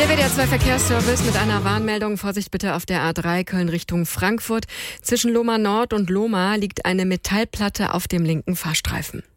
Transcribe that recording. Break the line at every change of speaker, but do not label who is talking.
Der WDR 2 Verkehrsservice mit einer Warnmeldung. Vorsicht bitte auf der A3 Köln Richtung Frankfurt. Zwischen Lohmar Nord und Lohmar liegt eine Metallplatte auf dem linken Fahrstreifen.